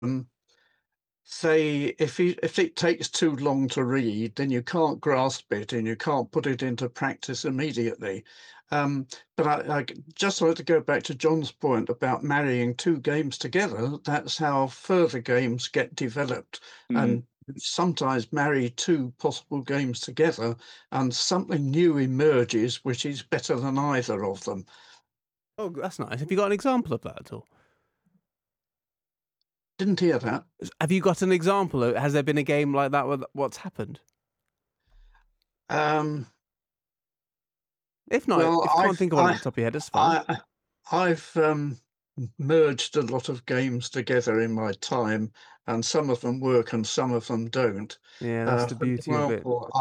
um, say if it takes too long to read, then you can't grasp it and you can't put it into practice immediately. But just like to go back to John's point about marrying two games together. That's how further games get developed, Mm. and sometimes marry two possible games together, and something new emerges which is better than either of them. Oh, that's nice. Have you got an example of that at all? Didn't hear that. Have you got an example? Has there been a game like that with what's happened? Um, If not, well, if you can't think of one off the top of your head, it's fine. I I've merged a lot of games together in my time, and some of them work and some of them don't. Yeah, that's the For beauty of it. example,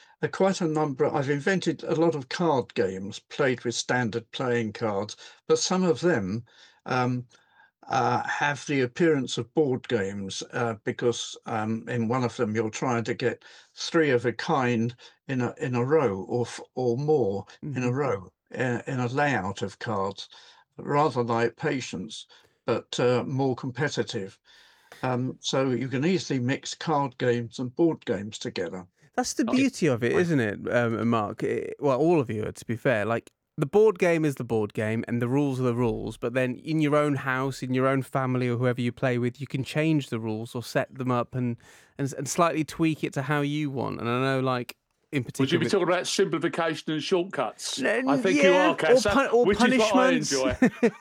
I've invented a lot of card games played with standard playing cards, but some of them um, have the appearance of board games because in one of them you're trying to get three of a kind in a row or more in a Mhm. row in a layout of cards, rather like Patience, but more competitive. So you can easily mix card games and board games together. That's the Okay. beauty of it, isn't it, Mark? Well, all of you, to be fair. Like, the board game is the board game, and the rules are the rules. But then, in your own house, in your own family, or whoever you play with, you can change the rules or set them up and slightly tweak it to how you want. And I know, like in Would you particular, be talking about simplification and shortcuts? I think you yeah, are, Casa, or which is what I punishments, enjoy.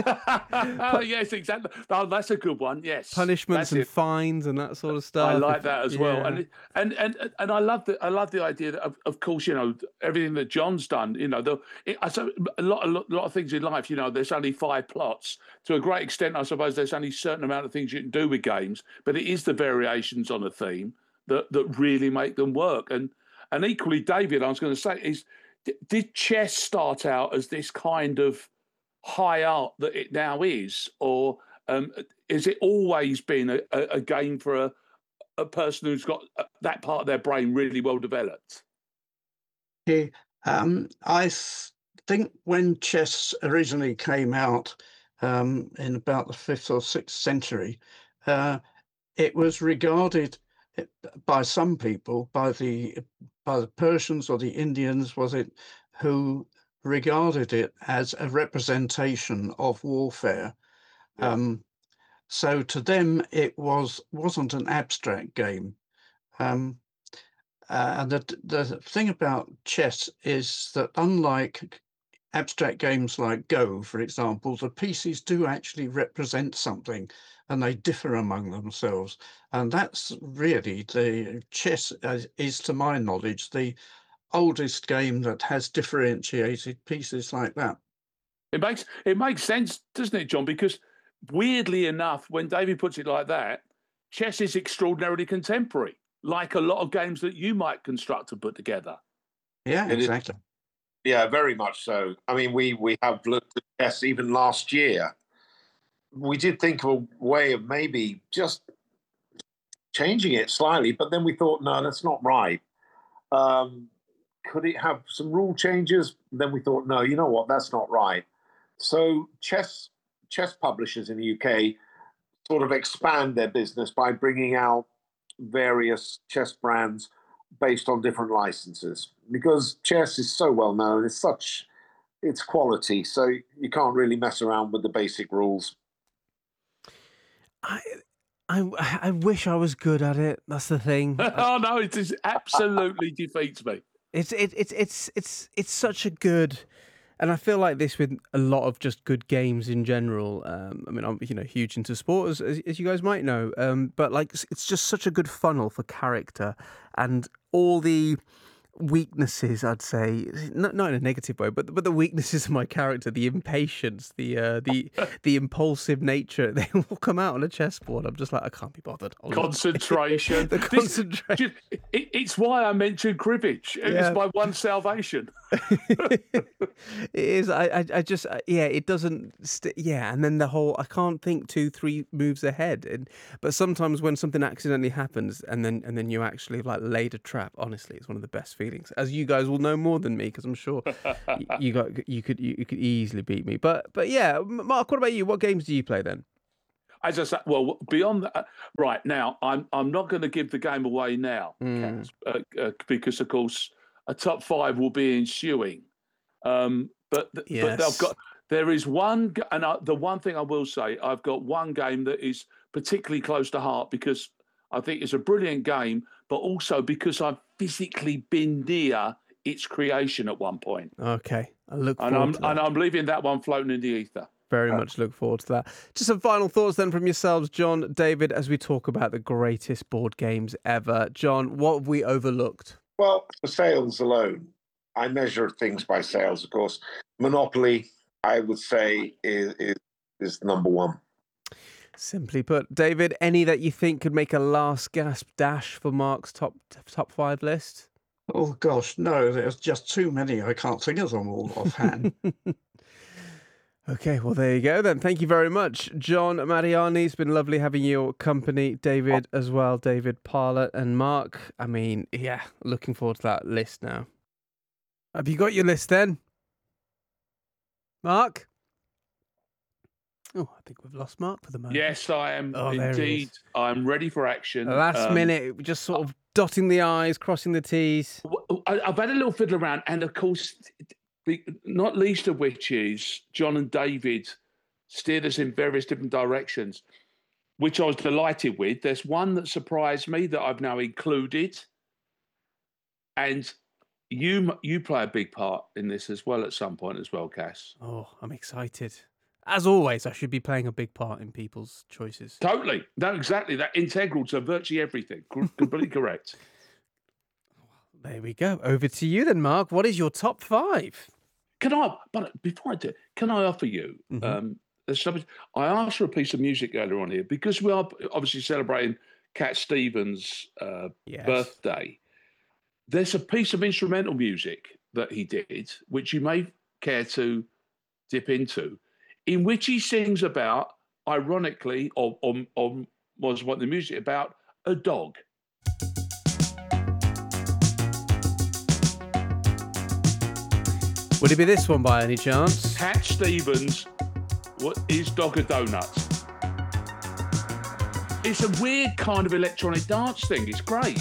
Yes, exactly. Oh, that's a good one. Yes, punishments that's and it. fines and that sort of I stuff. like that as well, Yeah. and I love the idea that of course everything that John's done. I said a lot of things in life. There's only five plots. To a great extent, I suppose there's only a certain amount of things you can do with games, but it is the variations on a theme that really make them work. And equally, David, I was going to say did chess start out as this kind of high art that it now is, or um, is it always been a game for a person who's got that part of their brain really well developed? Okay. Think when chess originally came out in about the fifth or sixth century, uh, it was regarded uh, by some people, by the Persians or the Indians, was it, who regarded it as a representation of warfare. Yeah. Um, so to them, wasn't an abstract game. Um, and the thing about chess is that unlike abstract games like Go, for example, the pieces do actually represent something and they differ among themselves. And that's really the chess is, to my knowledge, the oldest game that has differentiated pieces like that. It makes sense, doesn't it, John? Because weirdly enough, when David puts it like that, chess is extraordinarily contemporary, like a lot of games that you might construct and put together. Yeah, It is, exactly. yeah, very much so. I mean, we have looked at chess even last year. We did think of a way of maybe just changing it slightly, but then we thought, no, that's not right. Um, could it have some rule changes? Then we thought, no, you know what, that's not right. So chess publishers in the UK sort of expand their business by bringing out various chess brands based on different licenses because chess is so well known. It's quality, so you can't really mess around with the basic rules. I I wish I was good at it. That's the thing. Oh no, it just absolutely defeats me. It's such a good, and I feel like this with a lot of just good games in general. I mean, I'm huge into sport as you guys might know. But like it's just such a good funnel for character and all the weaknesses. I'd say not in a negative way, but the weaknesses of my character, the impatience, the impulsive nature, they all come out on a chessboard. I'm just like I can't be bothered. Concentration. The concentration. It's why I mentioned cribbage. It's Yeah. my one salvation. It is. I just yeah. It doesn't. Yeah, and then the whole I can't think 2, 3 moves ahead. But sometimes when something accidentally happens, and then you actually like laid a trap. Honestly, it's one of the best feelings. As you guys will know more than me, because I'm sure you could easily beat me. But yeah, Mark. What about you? What games do you play then? as I say, well, beyond that, right now, I'm not going to give the game away now, Kaz, because of course a top 5 will be ensuing. But they've got. There is one, and the one thing I will say, I've got one game that is particularly close to heart because I think it's a brilliant game, but also because I've physically been near its creation at one point. Okay, I look forward to that. And I'm leaving that one floating in the ether. Very much look forward to that. Just some final thoughts then from yourselves, John, David, as we talk about the greatest board games ever. John, what have we overlooked? Well, for sales alone, I measure things by sales, of course. Monopoly, I would say, is number one. Simply put. David, any that you think could make a last gasp dash for Mark's top 5 list? Oh, gosh, no, there's just too many. I can't think of them all offhand. Okay, well, there you go then. Thank you very much, John Mariani. It's been lovely having your company. David as well, David Parlett and Mark. I mean, yeah, looking forward to that list now. Have you got your list then? Mark? Oh, I think we've lost Mark for the moment. Yes, I am indeed. I'm ready for action. Last minute, just sort of dotting the I's, crossing the T's. I've had a little fiddle around, and of course, not least of which is John and David steered us in various different directions, which I was delighted with. There's one that surprised me that I've now included, and you play a big part in this as well at some point as well, Cass. Oh, I'm excited. As always, I should be playing a big part in people's choices. Totally. No, exactly. That integral to virtually everything. Completely correct. There we go. Over to you then, Mark. What is your top 5? But before I do, can I offer you, I asked for a piece of music earlier on here because we are obviously celebrating Cat Stevens' birthday. There's a piece of instrumental music that he did, which you may care to dip into, in which he sings about, ironically, or was what the music about, a dog. Would it be this one by any chance? Cat Stevens, what is Dog a Donut? It's a weird kind of electronic dance thing. It's great.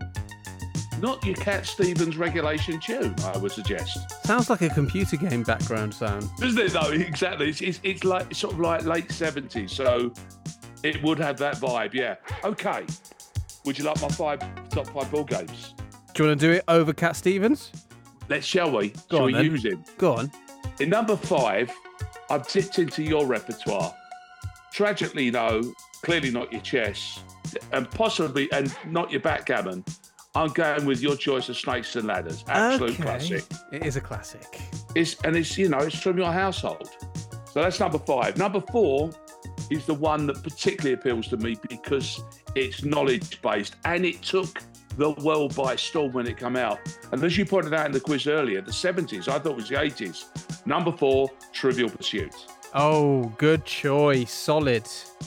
Not your Cat Stevens regulation tune, I would suggest. Sounds like a computer game background sound. Doesn't it, though? Exactly. It's like sort of like late 70s, so it would have that vibe, yeah. Okay. Would you like my top 5 ball games? Do you want to do it over Cat Stevens? Shall we? Go on, we then. Use him? Go on. In number 5, I've tipped into your repertoire. Tragically, though, clearly not your chess, and possibly, and not your backgammon. I'm going with your choice of Snakes and Ladders. Absolute classic. It is a classic. It's from your household. So that's number 5. Number 4 is the one that particularly appeals to me because it's knowledge-based and it took the world by storm when it came out. And as you pointed out in the quiz earlier, the 70s, I thought it was the 80s. Number 4, Trivial Pursuit. Oh, good choice. Solid.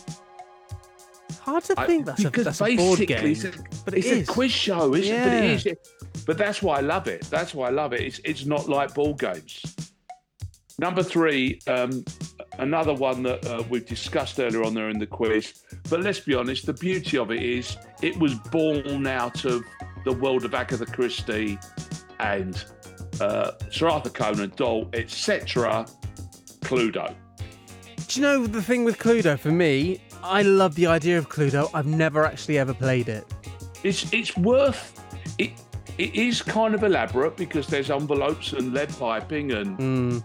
Hard to think that's a board game. It's a quiz show, isn't it? But it is. But that's why I love it. It's not like ball games. Number 3, another one that we've discussed earlier on there in the quiz. But let's be honest, the beauty of it is it was born out of the world of Agatha Christie and Sir Arthur Conan Doyle, etc. Cluedo. Do you know the thing with Cluedo for me? I love the idea of Cluedo. I've never actually ever played it. It's worth it. It is kind of elaborate because there's envelopes and lead piping and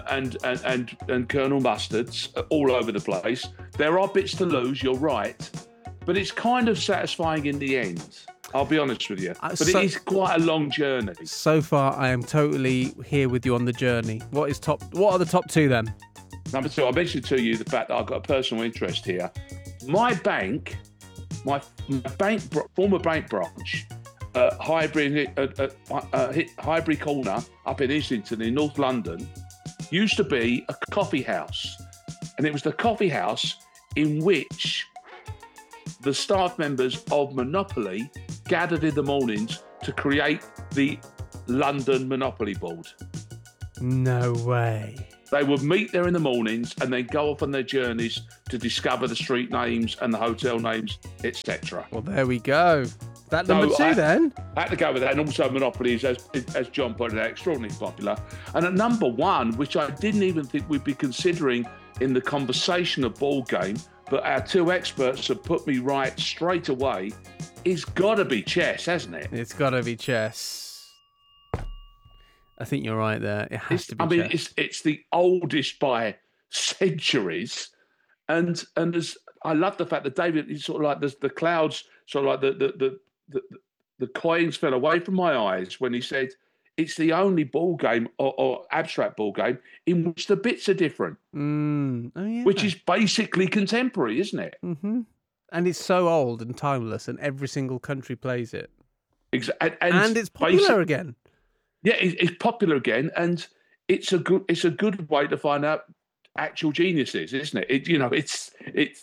Colonel Mustards all over the place. There are bits to lose. You're right, but it's kind of satisfying in the end. I'll be honest with you, but it is quite a long journey. So far, I am totally here with you on the journey. What are the top 2 then? Number 2, I mentioned to you the fact that I've got a personal interest here. My bank, former bank branch, Highbury Corner up in Islington in North London, used to be a coffee house. And it was the coffee house in which the staff members of Monopoly gathered in the mornings to create the London Monopoly board. No way. They would meet there in the mornings and then go off on their journeys to to discover the street names and the hotel names, etc. Well, there we go. That number two, then. I had to go with that. And also Monopoly is, as John pointed out, extraordinarily popular. And at number one, which I didn't even think we'd be considering in the conversation of board game, but our two experts have put me right straight away, is got to be chess, hasn't it? It's got to be chess. I think you're right there. It has to be chess. I mean, it's the oldest by centuries. And as I love the fact that David, is sort of like the clouds, sort of like the coins fell away from my eyes when he said it's the only ball game or abstract ball game in which the bits are different, which is basically contemporary, isn't it? Mm-hmm. And it's so old and timeless, and every single country plays it. Exactly, and it's popular again. Yeah, it's popular again, and it's a good way to find out actual geniuses, isn't it?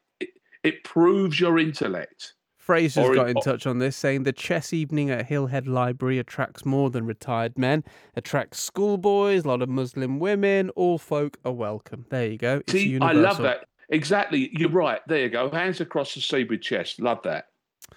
It proves your intellect. Fraser's got in touch on this, saying the chess evening at Hillhead Library attracts more than retired men, attracts schoolboys, a lot of Muslim women, all folk are welcome. There you go. See, I love that. Exactly. You're right. There you go. Hands across the sea with chess. Love that.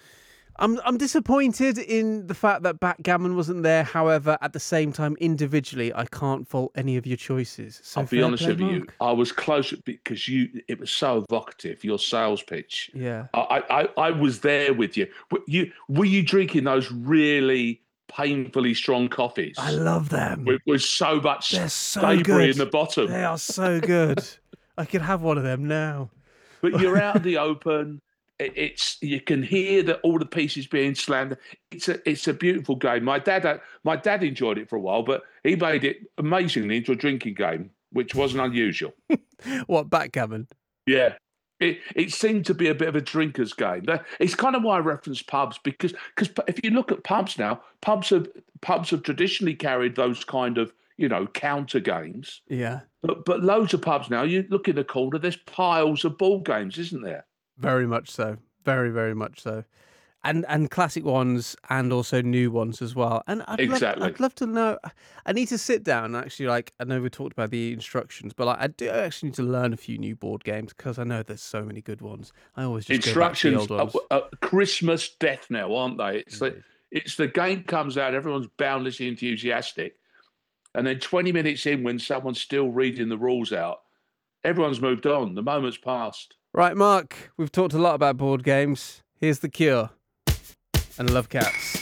I'm disappointed in the fact that backgammon wasn't there. However, at the same time, individually, I can't fault any of your choices. So I'll be honest with you, I was close because it was so evocative, your sales pitch. Yeah. I was there with you. Were you drinking those really painfully strong coffees? I love them. With so much so debris in the bottom. They are so good. I could have one of them now. But you're out in the open. You can hear that all the pieces being slammed. It's a beautiful game. My dad enjoyed it for a while, but he made it amazingly into a drinking game, which wasn't unusual. What, backgammon? Yeah. It seemed to be a bit of a drinker's game. It's kind of why I reference pubs, because if you look at pubs now, pubs have traditionally carried those kind of, counter games. Yeah. But loads of pubs now, you look in the corner, there's piles of ball games, isn't there? Very much so. Very, very much so. And classic ones and also new ones as well. And I'd love to know. I need to sit down and actually, I know we talked about the instructions, but I do actually need to learn a few new board games because I know there's so many good ones. I always just instructions go back to the old ones. Christmas death now, aren't they? It's the game comes out, everyone's boundlessly enthusiastic, and then 20 minutes in, when someone's still reading the rules out, everyone's moved on. The moment's passed. Right, Mark, we've talked a lot about board games. Here's The Cure and Love Cats.